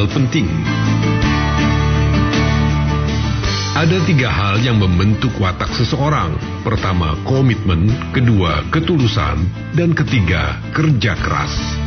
hal penting. Ada 3 hal yang membentuk watak seseorang. Pertama, komitmen. Kedua, ketulusan. Dan ketiga, kerja keras.